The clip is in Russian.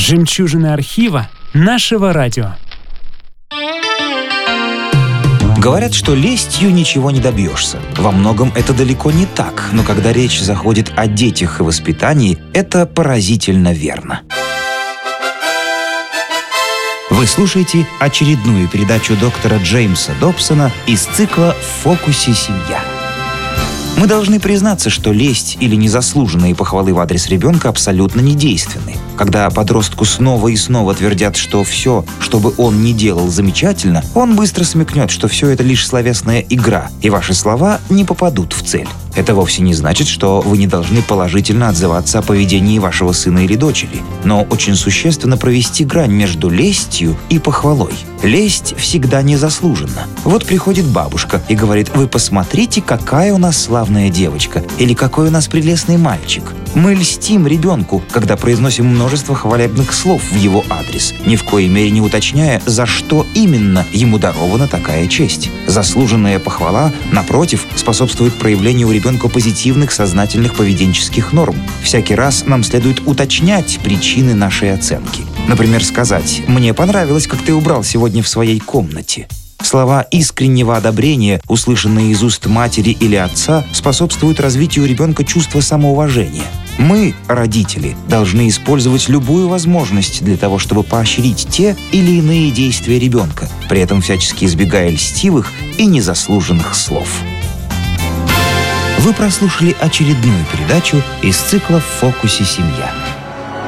Жемчужины архива нашего радио. Говорят, что лестью ничего не добьешься. Во многом это далеко не так, но когда речь заходит о детях и воспитании, это поразительно верно. Вы слушаете очередную передачу доктора Джеймса Добсона из цикла «В фокусе семья». Мы должны признаться, что лесть или незаслуженные похвалы в адрес ребенка абсолютно недейственны. Когда подростку снова и снова твердят, что все, что бы он ни делал, замечательно, он быстро смекнет, что все это лишь словесная игра, и ваши слова не попадут в цель. Это вовсе не значит, что вы не должны положительно отзываться о поведении вашего сына или дочери, но очень существенно провести грань между лестью и похвалой. Лесть всегда незаслуженна. Вот приходит бабушка и говорит: «Вы посмотрите, какая у нас славная девочка» или «какой у нас прелестный мальчик». Мы льстим ребенку, когда произносим множество хвалебных слов в его адрес, ни в коей мере не уточняя, за что именно ему дарована такая честь. Заслуженная похвала, напротив, способствует проявлению у ребенка позитивных сознательных поведенческих норм. Всякий раз нам следует уточнять причины нашей оценки. Например, сказать: «Мне понравилось, как ты убрал сегодня в своей комнате». Слова искреннего одобрения, услышанные из уст матери или отца, способствуют развитию у ребенка чувства самоуважения. Мы, родители, должны использовать любую возможность для того, чтобы поощрить те или иные действия ребенка, при этом всячески избегая льстивых и незаслуженных слов. Вы прослушали очередную передачу из цикла «В фокусе семья».